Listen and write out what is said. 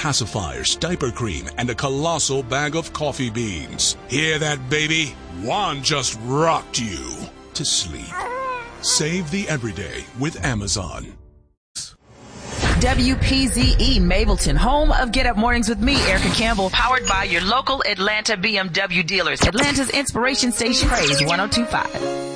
pacifiers, diaper cream, and a colossal bag of coffee beans. Hear that, baby? Juan just rocked you to sleep. Save the everyday with Amazon. WPZE Mableton, home of Get Up Mornings with me, Erica Campbell, powered by your local Atlanta BMW dealers. Atlanta's inspiration station, Praise 102.5.